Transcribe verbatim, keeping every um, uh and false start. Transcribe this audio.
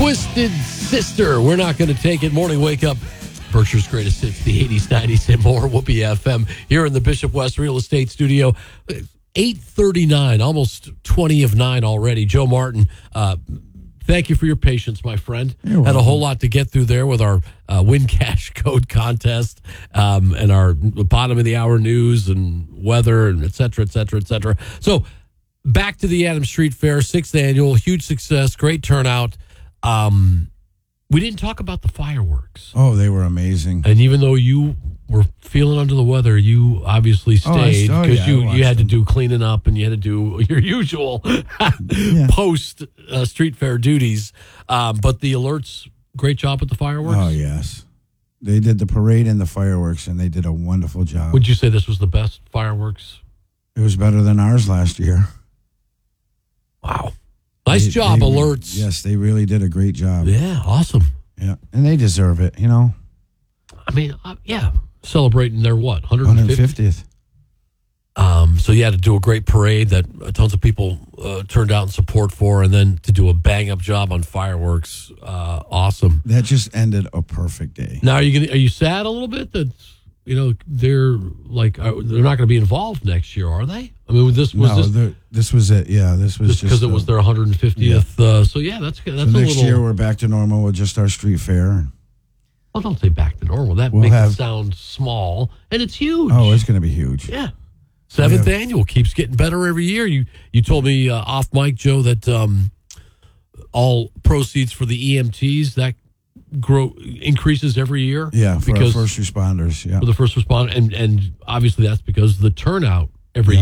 Twisted Sister. We're not going to take it. Morning wake up. Berkshire's greatest hits, the eighties, nineties, and more. Whoopee F M here in the Bishop West Real Estate Studio. eight thirty-nine, almost twenty of nine already. Joe Martin, uh, thank you for your patience, my friend. You're Had a welcome. whole lot to get through there with our uh, Win Cash Code contest um, and our bottom of the hour news and weather and et cetera, et cetera, et cetera. So back to the Adams Street Fair, sixth annual, huge success, great turnout. Um, we didn't talk about the fireworks. Oh, they were amazing. And even though you were feeling under the weather, you obviously Oh, I stayed st- because oh, yeah, I you, you watched had to them. do cleaning up and you had to do your usual post uh, street fair duties. Um, but the alerts, great job with the fireworks. Oh, yes. They did the parade and the fireworks, and they did a wonderful job. Would you say this was the best fireworks? It was better than ours last year. Wow. Nice They- job, they- alerts. Yes, they really did a great job. Yeah, awesome. Yeah, and they deserve it, you know. I mean, uh, yeah, celebrating their what, one hundred one fiftieth? hundred fiftieth. Um, so you had to do a great parade that uh, tons of people uh, turned out in support for, and then to do a bang up job on fireworks, uh, awesome. That just ended a perfect day. Now, are you gonna, are you sad a little bit that you know they're like uh, they're not going to be involved next year, are they? I mean, this was no, this the, this was it. Yeah, this was just just because it the- was their one hundred fiftieth. Uh, so yeah, that's that's So a next little. year we're back to normal with just our street fair. Well, don't say back to normal. That We'll makes have- it sound small, and it's huge. Oh, it's going to be huge. Yeah. Seventh have- annual keeps getting better every year. You you told me uh, off mic, Joe, that um, all proceeds for the E M Ts that grow increases every year. Yeah, for because our first responders. Yeah. for the first responder, and and obviously that's because the turnout every Yeah.